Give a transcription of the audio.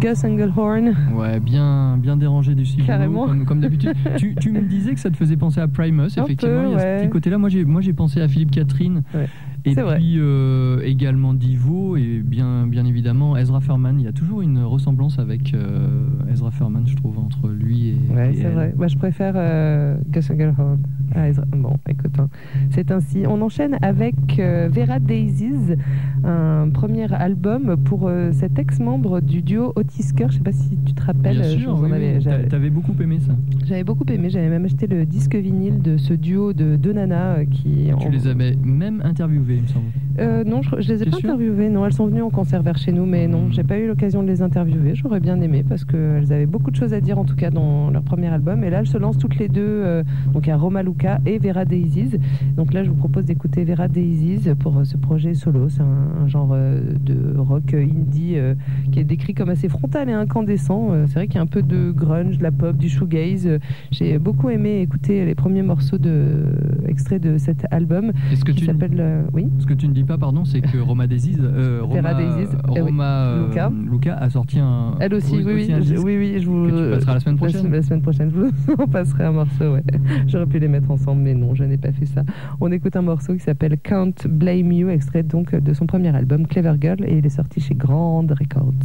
Gus Engelhorn. Ouais, bien dérangé du Steve Carrément. Comme d'habitude. tu me disais que ça te faisait penser à Primus, effectivement. Il y a ce petit côté-là. Moi, j'ai pensé à Philippe Catherine. Ouais. Et puis également Divo et bien évidemment Ezra Furman. Il y a toujours une ressemblance avec Ezra Furman, je trouve, entre lui et c'est elle. vrai. Moi, je préfère Gus Engelhorn à Ezra. Bon, écoute, hein. C'est ainsi. On enchaîne avec Vera Daisies, un premier album pour cet ex-membre du duo Otis Kerr. Je sais pas si tu te rappelles. Bien sûr, t'avais beaucoup aimé ça. J'avais beaucoup aimé. J'avais même acheté le disque vinyle de ce duo de deux nanas qui. Tu les avais même interviewées, il me semble. Non, je les ai pas interviewées. Non, elles sont venues en concert vers chez nous, mais non, j'ai pas eu l'occasion de les interviewer. J'aurais bien aimé parce qu'elles avaient beaucoup de choses à dire, en tout cas dans leur premier album. Et là, elles se lancent toutes les deux. Donc, il y a Roma Luca et Vera Daisies. Donc là, je vous propose d'écouter Vera Daisies pour ce projet solo. C'est un genre de rock indie qui est décrit comme assez frontal et incandescent. C'est vrai qu'il y a un peu de grunge, de la pop, du shoegaze. J'ai beaucoup aimé écouter les premiers morceaux extraits de cet album. Qui s'appelle oui. Ce que tu ne dis pas, pardon, c'est que Roma Daisies, Luca a sorti un. Elle aussi, oui. Je vous. Que tu passeras la semaine prochaine. La semaine prochaine, je vous en passerai un morceau. Ouais. J'aurais pu les mettre ensemble, mais non, je n'ai pas fait ça. On écoute un morceau qui s'appelle Can't Blame You, extrait donc de son premier album Clever Girl, et il est sorti chez Grand Records.